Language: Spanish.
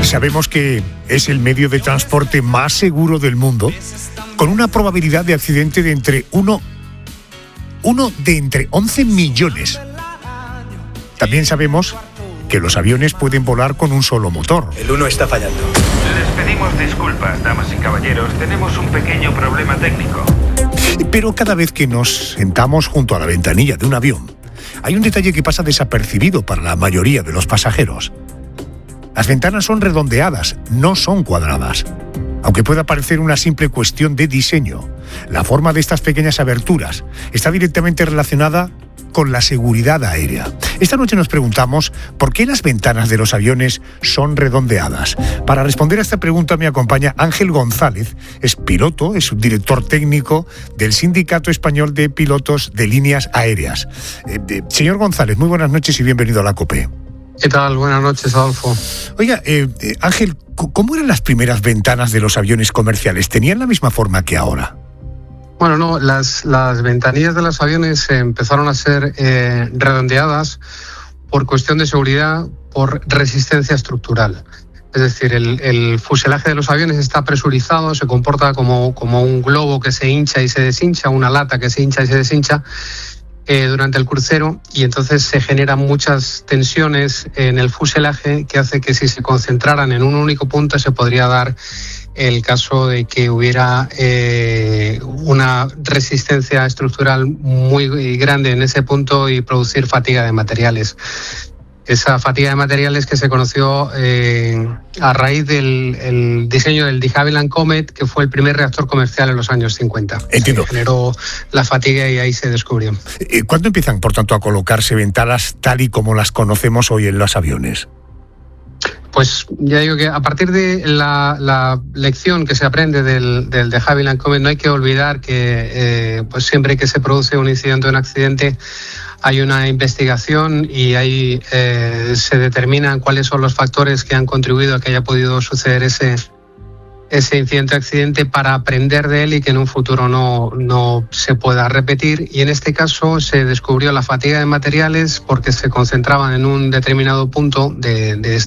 Sabemos que es el medio de transporte más seguro del mundo, con una probabilidad de accidente de entre 11 millones. También sabemos que los aviones pueden volar con un solo motor. El 1 está fallando. Les pedimos disculpas, damas y caballeros. Tenemos un pequeño problema técnico. Pero cada vez que nos sentamos junto a la ventanilla de un avión, hay un detalle que pasa desapercibido para la mayoría de los pasajeros. Las ventanas son redondeadas, no son cuadradas. Aunque pueda parecer una simple cuestión de diseño, la forma de estas pequeñas aberturas está directamente relacionada con la seguridad aérea. Esta noche nos preguntamos por qué las ventanas de los aviones son redondeadas. Para responder a esta pregunta me acompaña Ángel González, es piloto, es subdirector técnico del Sindicato Español de Pilotos de Líneas Aéreas. Señor González, muy buenas noches y bienvenido a la COPE. ¿Qué tal? Buenas noches, Adolfo. Oiga, Ángel, ¿cómo eran las primeras ventanas de los aviones comerciales? ¿Tenían la misma forma que ahora? Bueno, no, las ventanillas de los aviones empezaron a ser redondeadas por cuestión de seguridad, por resistencia estructural. Es decir, el fuselaje de los aviones está presurizado, se comporta como un globo que se hincha y se deshincha, una lata que se hincha y se deshincha durante el crucero, y entonces se generan muchas tensiones en el fuselaje que hace que si se concentraran en un único punto se podría dar el caso de que hubiera una resistencia estructural muy grande en ese punto y producir fatiga de materiales. Esa fatiga de materiales que se conoció a raíz del diseño del de Havilland Comet, que fue el primer reactor comercial en los años 50. Entiendo. Se generó la fatiga y ahí se descubrió. ¿Cuándo empiezan, por tanto, a colocarse ventanas tal y como las conocemos hoy en los aviones? Pues ya digo que a partir de la lección que se aprende del de Havilland Comet, no hay que olvidar que pues siempre que se produce un incidente o un accidente hay una investigación y ahí se determinan cuáles son los factores que han contribuido a que haya podido suceder ese incidente o accidente para aprender de él y que en un futuro no se pueda repetir. Y en este caso se descubrió la fatiga de materiales porque se concentraban en un determinado punto de